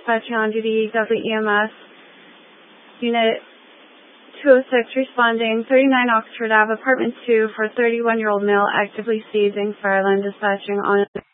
dispatching on duty, WEMS. Unit 206 responding, 39 Oxford Ave, apartment 2 for 31-year-old male actively seizing, Fireline dispatching on